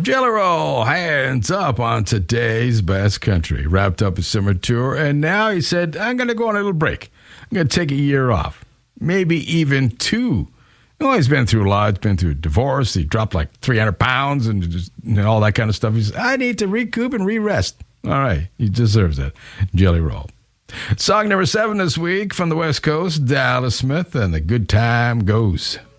Jelly Roll, hands up on today's best country. Wrapped up his summer tour, and now he said, I'm going to go on a little break. I'm going to take a year off, maybe even 2. Oh, he's been through a lot. He's been through a divorce. He dropped like 300 pounds and all that kind of stuff. He said, I need to recoup and re-rest. All right, he deserves that. Jelly Roll. Song number 7 this week from the West Coast, Dallas Smith, and The Good Time Goes.